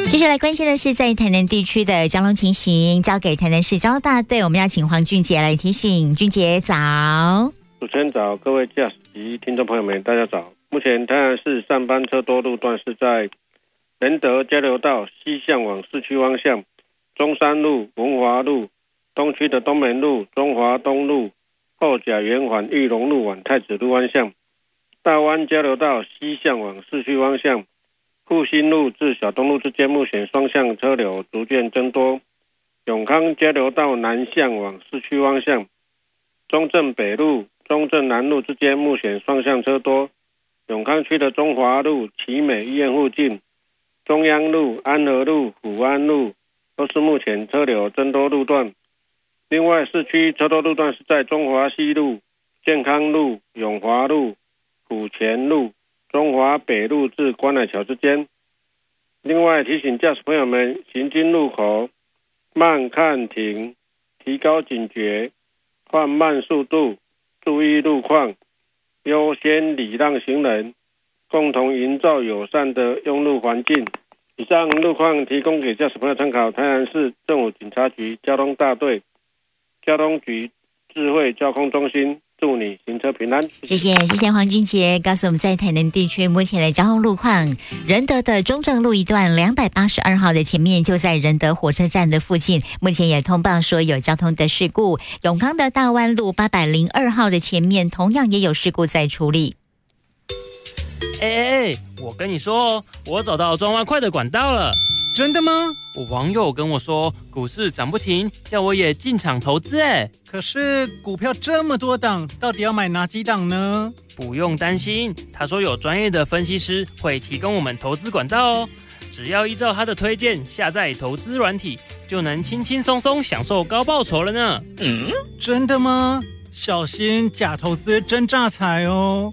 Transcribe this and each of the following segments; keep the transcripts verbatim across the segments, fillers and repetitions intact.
接下来关心的是在台南地区的交通情形，交给台南市交通大队，我们要请黄俊杰来提醒。俊杰早。 主持人早，各位驾驶及听众朋友们，大家早。目前台南市上班车多路段是在仁德交流道西向往市区方向，中山路、文华路、东区的东门路、中华东路、后甲圆环、玉龙路往太子路方向，大湾交流道西向往市区方向，复兴路至小东路之间目前双向车流逐渐增多，永康交流道南向往市区方向，中正北路、中正南路之间目前双向车多，永康区的中华路、奇美医院附近、中央路、安和路、虎安路都是目前车流增多路段。另外，市区车多路段是在中华西路、健康路、永华路、虎前路、中华北路至关海桥之间。另外提醒驾驶朋友们，行经路口慢看停，提高警觉，放慢速度，注意路况，优先礼让行人，共同营造友善的用路环境。以上路况提供给驾驶朋友参考。台南市政府警察局交通大队、交通局智慧交通中心，祝你行车平安。 谢谢，谢谢黄俊杰告诉我们在台南地区目前的交通路况。仁德的中正路一段两百八十二号的前面就在仁德火车站的附近，目前也通报说有交通的事故。永康的大湾路八百零二号的前面同样也有事故在处理。 哎哎哎，我跟你说哦，我找到转弯快的管道了。 真的吗？ 我网友跟我说，股市涨不停，叫我也进场投资。哎， 可是股票这么多档，到底要买哪几档呢？ 不用担心，他说有专业的分析师会提供我们投资管道哦。只要依照他的推荐下载投资软体，就能轻轻松松享受高报酬了呢。 嗯，真的吗？小心假投资真诈财哦。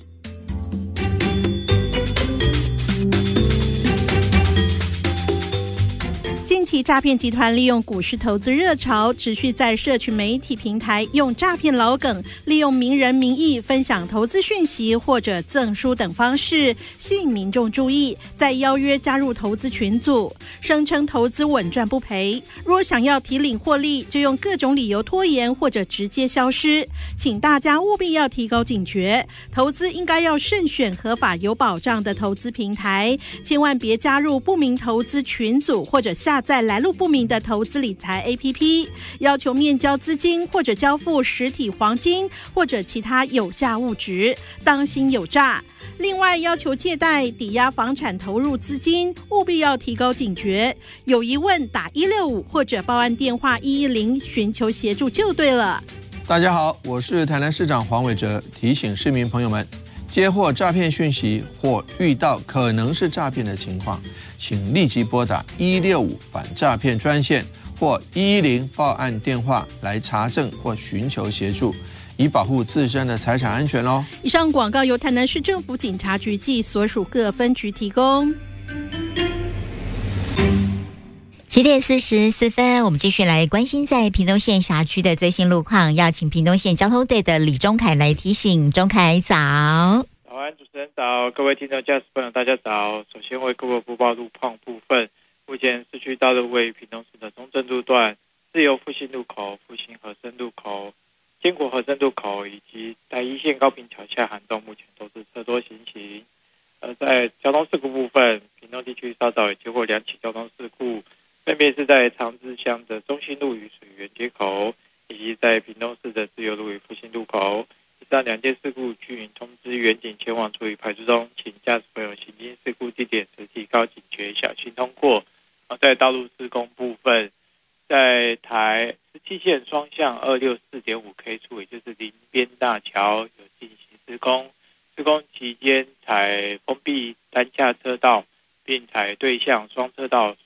近期诈骗集团利用股市投资热潮，持续在社群媒体平台用诈骗老梗，利用名人名义分享投资讯息或者赠书等方式，吸引民众注意，再邀约加入投资群组，声称投资稳赚不赔。若想要提领获利，就用各种理由拖延或者直接消失。请大家务必要提高警觉，投资应该要慎选合法有保障的投资平台，千万别加入不明投资群组或者下载来路不明的投资理财 A P P， 要求面交资金或者交付实体黄金或者其他有价物质，当心有诈。另外，要求借贷、抵押房产投入资金，务必要提高警觉。有疑问打一六五或者报案电话一一零寻求协助就对了。 大家好，我是台南市长黄伟哲，提醒市民朋友们，接获诈骗讯息或遇到可能是诈骗的情况，请立即拨打一六五反诈骗专线或一一零报案电话来查证或寻求协助，以保护自身的财产安全哦。 以上广告由台南市政府警察局及所属各分局提供。 七点四十四分，我们继续来关心在屏东县辖区的最新路况，要请屏东县交通队的李忠凯来提醒。忠凯早。 早安，主持人早，各位听众驾驶朋友大家早。首先为各位播报路况部分，目前市区道路位于屏东市的中正路段、自由复兴路口、复兴和生路口、坚果和生路口以及台一线高屏桥下涵洞，目前都是车多行行。而在交通事故部分，屏东地区稍早也接获两起交通事故，分别是在长治乡的中心路与水源街口，以及在屏东市的自由路与复兴路口。以上两件事故均通知员警前往处理排除中，请驾驶朋友行经事故地点时提高警觉，小心通过。而在道路施工部分，在台十七线双向 二六四点五 K 处，也就是林边大桥有进行施工，施工期间采封闭单下车道，并采对向双车道